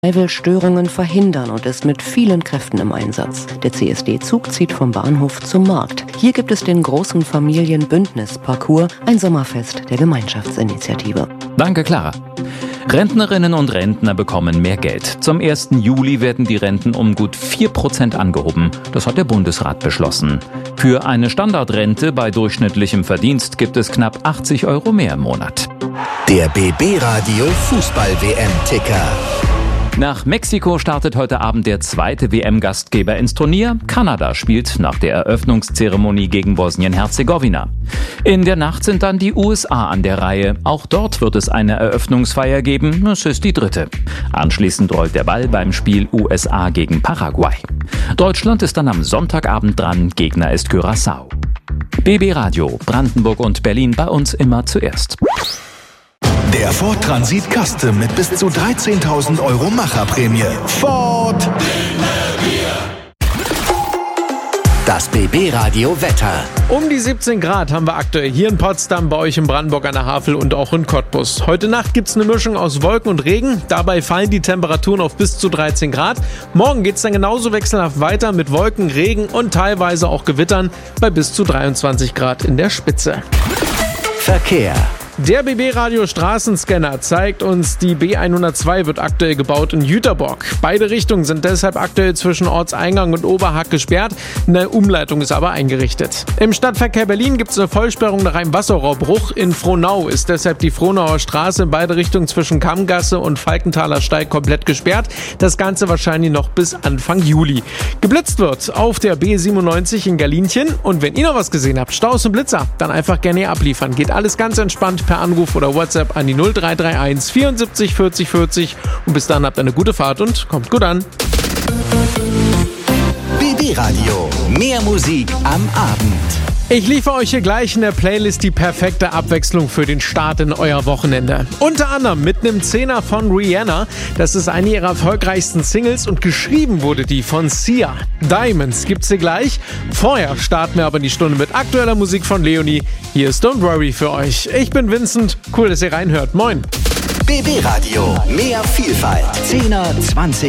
Er will Störungen verhindern und ist mit vielen Kräften im Einsatz. Der CSD-Zug zieht vom Bahnhof zum Markt. Hier gibt es den großen Familienbündnis-Parcours, ein Sommerfest der Gemeinschaftsinitiative. Danke, Clara. Rentnerinnen und Rentner bekommen mehr Geld. Zum 1. Juli werden die Renten um gut 4% angehoben. Das hat der Bundesrat beschlossen. Für eine Standardrente bei durchschnittlichem Verdienst gibt es knapp 80 € mehr im Monat. Der BB-Radio Fußball-WM-Ticker. Nach Mexiko startet heute Abend der zweite WM-Gastgeber ins Turnier. Kanada spielt nach der Eröffnungszeremonie gegen Bosnien-Herzegowina. In der Nacht sind dann die USA an der Reihe. Auch dort wird es eine Eröffnungsfeier geben. Es ist die dritte. Anschließend rollt der Ball beim Spiel USA gegen Paraguay. Deutschland ist dann am Sonntagabend dran. Gegner ist Curaçao. BB Radio, Brandenburg und Berlin, bei uns immer zuerst. Der Ford Transit Custom mit bis zu 13.000 € Macherprämie. Ford! Das BB-Radio Wetter. Um die 17 Grad haben wir aktuell hier in Potsdam, bei euch in Brandenburg an der Havel und auch in Cottbus. Heute Nacht gibt es eine Mischung aus Wolken und Regen. Dabei fallen die Temperaturen auf bis zu 13 Grad. Morgen geht es dann genauso wechselhaft weiter mit Wolken, Regen und teilweise auch Gewittern bei bis zu 23 Grad in der Spitze. Verkehr. Der BB-Radio Straßenscanner zeigt uns, die B102 wird aktuell gebaut in Jüterbock. Beide Richtungen sind deshalb aktuell zwischen Ortseingang und Oberhack gesperrt. Eine Umleitung ist aber eingerichtet. Im Stadtverkehr Berlin gibt es eine Vollsperrung nach einem Wasserrohrbruch. In Frohnau ist deshalb die Frohnauer Straße in beide Richtungen zwischen Kammgasse und Falkenthaler Steig komplett gesperrt. Das Ganze wahrscheinlich noch bis Anfang Juli. Geblitzt wird auf der B97 in Galinchen. Und wenn ihr noch was gesehen habt, Staus und Blitzer, dann einfach gerne abliefern. Geht alles ganz entspannt per Anruf oder WhatsApp an die 0331 74 40 40 und bis dann habt eine gute Fahrt und kommt gut an. BB Radio, mehr Musik am Abend. Ich liefere euch hier gleich in der Playlist die perfekte Abwechslung für den Start in euer Wochenende. Unter anderem mit einem 10er von Rihanna. Das ist eine ihrer erfolgreichsten Singles und geschrieben wurde die von Sia. Diamonds gibt's hier gleich. Vorher starten wir aber die Stunde mit aktueller Musik von Leonie. Hier ist Don't Worry für euch. Ich bin Vincent. Cool, dass ihr reinhört. Moin. BB Radio, mehr Vielfalt. 10er, 20er.